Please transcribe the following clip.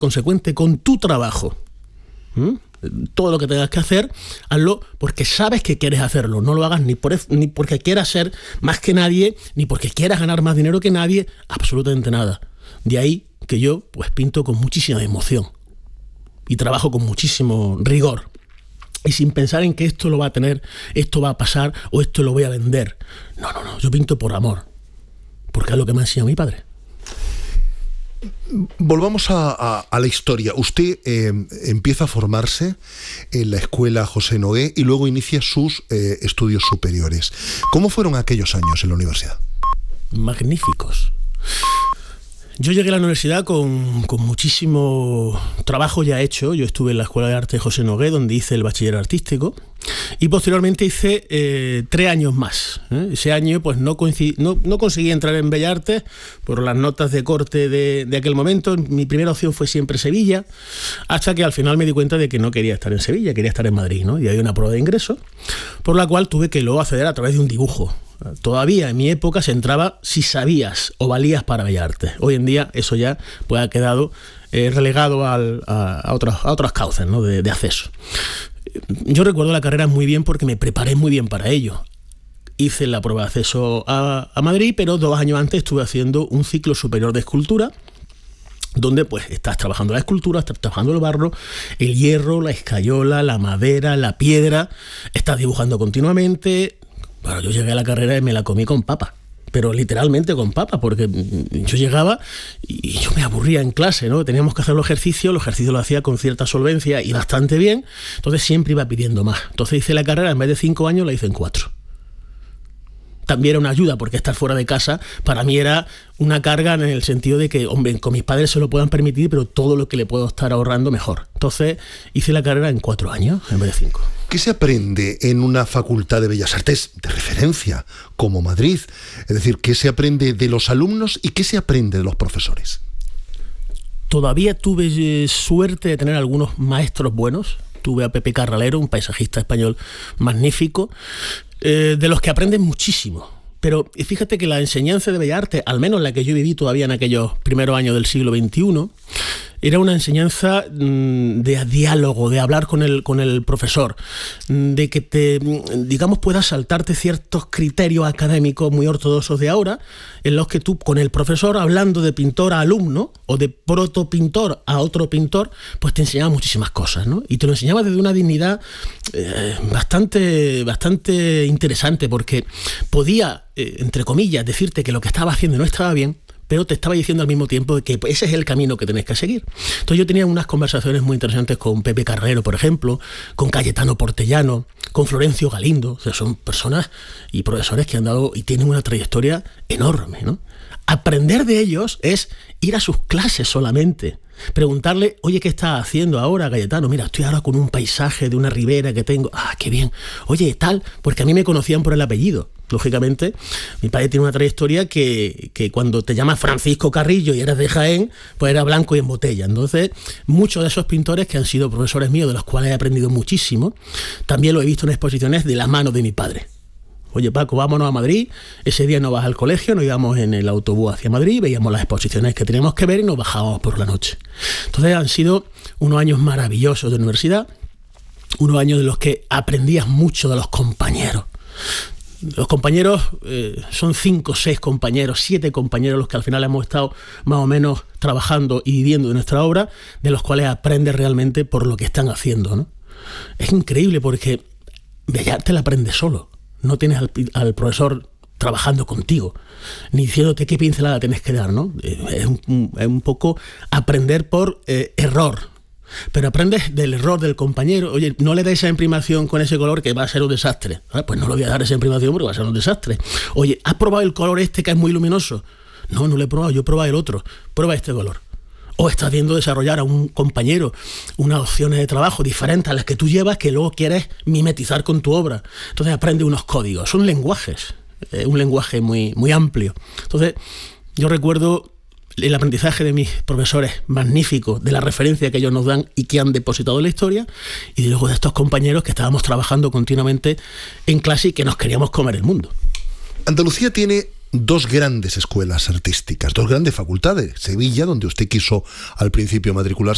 consecuente con tu trabajo. Todo lo que tengas que hacer, hazlo porque sabes que quieres hacerlo. No lo hagas ni porque quieras ser más que nadie, ni porque quieras ganar más dinero que nadie, absolutamente nada. De ahí que yo pues pinto con muchísima emoción y trabajo con muchísimo rigor y sin pensar en que esto lo va a tener, esto va a pasar o esto lo voy a vender. No, yo pinto por amor, porque es lo que me ha enseñado mi padre. Volvamos a la historia. Usted empieza a formarse en la escuela José Nogué y luego inicia sus estudios superiores. ¿Cómo fueron aquellos años en la universidad? Magníficos. Yo llegué a la universidad con muchísimo trabajo ya hecho. Yo estuve en la Escuela de Arte José Nogué, donde hice el bachiller artístico, y posteriormente hice 3 años más. Ese año pues no conseguí entrar en Bellas Artes por las notas de corte de aquel momento. Mi primera opción fue siempre Sevilla, hasta que al final me di cuenta de que no quería estar en Sevilla, quería estar en Madrid, ¿no? Y había una prueba de ingreso, por la cual tuve que luego acceder a través de un dibujo. Todavía en mi época se entraba si sabías o valías para Bellas Artes. Hoy en día eso ya pues ha quedado relegado a otras causas, ¿no? de acceso. Yo recuerdo la carrera muy bien porque me preparé muy bien para ello. Hice la prueba de acceso a Madrid, pero 2 años antes estuve haciendo un ciclo superior de escultura, donde pues estás trabajando la escultura, estás trabajando el barro, el hierro, la escayola, la madera, la piedra, estás dibujando continuamente. Bueno, yo llegué a la carrera y me la comí con papa, pero literalmente con papa, porque yo llegaba y yo me aburría en clase, ¿no? Teníamos que hacer los ejercicios lo hacía con cierta solvencia y bastante bien, entonces siempre iba pidiendo más. Entonces hice la carrera, en vez de 5 años, la hice en 4. También era una ayuda, porque estar fuera de casa para mí era una carga en el sentido de que, hombre, con mis padres se lo puedan permitir, pero todo lo que le puedo estar ahorrando, mejor. Entonces hice la carrera en 4 años, en vez de 5. ¿Qué se aprende en una facultad de Bellas Artes de referencia como Madrid? Es decir, ¿qué se aprende de los alumnos y qué se aprende de los profesores? Todavía tuve suerte de tener algunos maestros buenos. Tuve a Pepe Carralero, un paisajista español magnífico, de los que aprendes muchísimo. Pero fíjate que la enseñanza de Bellas Artes, al menos la que yo viví todavía en aquellos primeros años del siglo XXI, era una enseñanza de diálogo, de hablar con el profesor, de que puedas saltarte ciertos criterios académicos muy ortodoxos de ahora, en los que tú, con el profesor, hablando de pintor a alumno, o de protopintor a otro pintor, pues te enseñaba muchísimas cosas, ¿no? Y te lo enseñaba desde una dignidad bastante interesante, porque podía, entre comillas, decirte que lo que estaba haciendo no estaba bien, pero te estaba diciendo al mismo tiempo que ese es el camino que tenés que seguir. Entonces yo tenía unas conversaciones muy interesantes con Pepe Carrero, por ejemplo, con Cayetano Portellano, con Florencio Galindo. O sea, son personas y profesores que han dado y tienen una trayectoria enorme, ¿no? Aprender de ellos es ir a sus clases solamente. Preguntarle, oye, ¿qué estás haciendo ahora, Cayetano? Mira, estoy ahora con un paisaje de una ribera que tengo. Ah, qué bien. Oye, tal, porque a mí me conocían por el apellido. Lógicamente, mi padre tiene una trayectoria que cuando te llamas Francisco Carrillo y eres de Jaén, pues era blanco y en botella. Entonces, muchos de esos pintores que han sido profesores míos, de los cuales he aprendido muchísimo, también lo he visto en exposiciones de la mano de mi padre. Oye, Paco, vámonos a Madrid. Ese día no vas al colegio, nos íbamos en el autobús hacia Madrid, veíamos las exposiciones que teníamos que ver y nos bajábamos por la noche. Entonces han sido unos años maravillosos de universidad, unos años de los que aprendías mucho de los compañeros. Los compañeros son 5, 6 compañeros, 7 compañeros los que al final hemos estado más o menos trabajando y viviendo de nuestra obra, de los cuales aprendes realmente por lo que están haciendo, ¿no? Es increíble porque Bellas Artes la aprendes solo. No tienes al profesor trabajando contigo, ni diciéndote qué pincelada tienes que dar, ¿no? Es un poco aprender por error. Pero aprendes del error del compañero. Oye, no le des esa imprimación con ese color que va a ser un desastre. Pues no le voy a dar esa imprimación porque va a ser un desastre. Oye, ¿has probado el color este que es muy luminoso? No lo he probado, yo he probado el otro. Prueba este color. O estás viendo desarrollar a un compañero unas opciones de trabajo diferentes a las que tú llevas, que luego quieres mimetizar con tu obra. Entonces aprende unos códigos. Son lenguajes. Un lenguaje muy, muy amplio. Entonces, yo recuerdo el aprendizaje de mis profesores magníficos, de la referencia que ellos nos dan y que han depositado en la historia, y luego de estos compañeros que estábamos trabajando continuamente en clase y que nos queríamos comer el mundo. Andalucía tiene 2 grandes escuelas artísticas, 2 grandes facultades. Sevilla, donde usted quiso al principio matricularse,